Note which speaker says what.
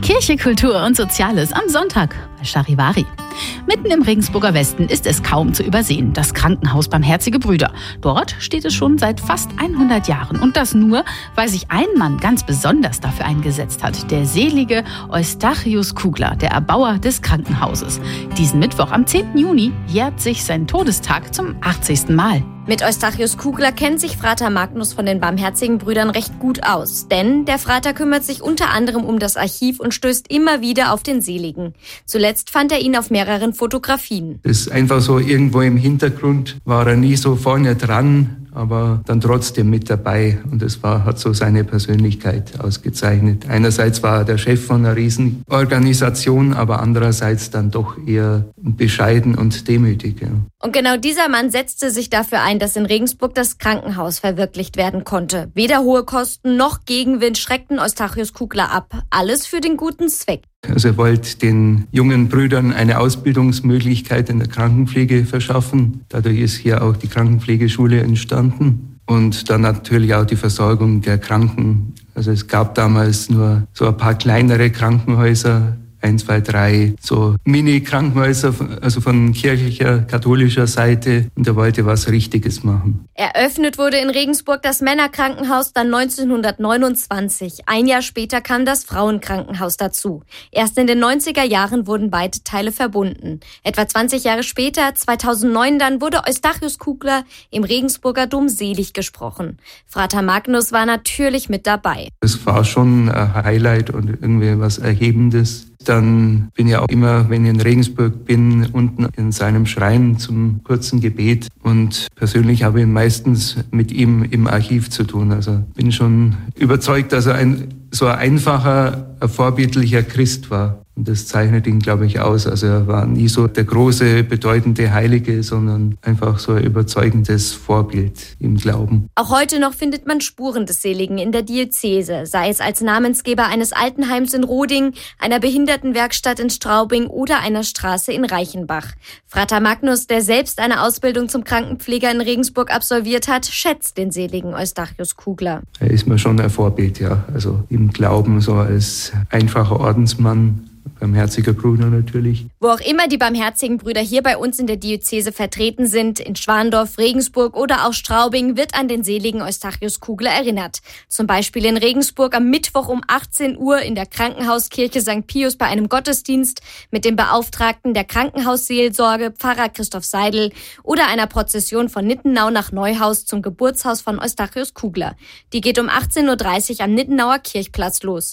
Speaker 1: Kirche, Kultur und Soziales am Sonntag bei Charivari. Mitten im Regensburger Westen ist es kaum zu übersehen, das Krankenhaus Barmherzige Brüder. Dort steht es schon seit fast 100 Jahren. Und das nur, weil sich ein Mann ganz besonders dafür eingesetzt hat. Der selige Eustachius Kugler, der Erbauer des Krankenhauses. Diesen Mittwoch am 10. Juni jährt sich sein Todestag zum 80. Mal.
Speaker 2: Mit Eustachius Kugler kennt sich Frater Magnus von den Barmherzigen Brüdern recht gut aus. Denn der Frater kümmert sich unter anderem um das Archiv und stößt immer wieder auf den Seligen. Zuletzt fand er ihn auf mehreren Fotografien.
Speaker 3: Das ist einfach so, irgendwo im Hintergrund war er nie so vorne dran, aber dann trotzdem mit dabei. Und das hat so seine Persönlichkeit ausgezeichnet. Einerseits war er der Chef von einer Riesenorganisation, aber andererseits dann doch eher bescheiden und demütig. Ja.
Speaker 2: Und genau dieser Mann setzte sich dafür ein, dass in Regensburg das Krankenhaus verwirklicht werden konnte. Weder hohe Kosten noch Gegenwind schreckten Eustachius Kugler ab. Alles für den guten Zweck.
Speaker 3: Also er wollte den jungen Brüdern eine Ausbildungsmöglichkeit in der Krankenpflege verschaffen. Dadurch ist hier auch die Krankenpflegeschule entstanden. Und dann natürlich auch die Versorgung der Kranken. Also es gab damals nur so ein paar kleinere Krankenhäuser, 1, 2, 3, so Mini-Krankenhäuser, also von kirchlicher, katholischer Seite. Und er wollte was Richtiges machen.
Speaker 2: Eröffnet wurde in Regensburg das Männerkrankenhaus dann 1929. Ein Jahr später kam das Frauenkrankenhaus dazu. Erst in den 90er Jahren wurden beide Teile verbunden. Etwa 20 Jahre später, 2009 dann, wurde Eustachius Kugler im Regensburger Dom selig gesprochen. Frater Magnus war natürlich mit dabei.
Speaker 3: Das war schon ein Highlight und irgendwie was Erhebendes. Dann bin ich auch immer, wenn ich in Regensburg bin, unten in seinem Schrein zum kurzen Gebet. Und persönlich habe ich meistens mit ihm im Archiv zu tun. Also bin schon überzeugt, dass er so ein einfacher, vorbildlicher Christ war. Und das zeichnet ihn, glaube ich, aus. Also er war nie so der große, bedeutende Heilige, sondern einfach so ein überzeugendes Vorbild im Glauben.
Speaker 2: Auch heute noch findet man Spuren des Seligen in der Diözese, sei es als Namensgeber eines Altenheims in Roding, einer Behindertenwerkstatt in Straubing oder einer Straße in Reichenbach. Frater Magnus, der selbst eine Ausbildung zum Krankenpfleger in Regensburg absolviert hat, schätzt den seligen Eustachius Kugler.
Speaker 3: Er ist mir schon ein Vorbild, ja. Also im Glauben so als einfacher Ordensmann. Barmherziger Bruder natürlich.
Speaker 2: Wo auch immer die Barmherzigen Brüder hier bei uns in der Diözese vertreten sind, in Schwandorf, Regensburg oder auch Straubing, wird an den seligen Eustachius Kugler erinnert. Zum Beispiel in Regensburg am Mittwoch um 18 Uhr in der Krankenhauskirche St. Pius bei einem Gottesdienst mit dem Beauftragten der Krankenhausseelsorge, Pfarrer Christoph Seidel, oder einer Prozession von Nittenau nach Neuhaus zum Geburtshaus von Eustachius Kugler. Die geht um 18.30 Uhr am Nittenauer Kirchplatz los.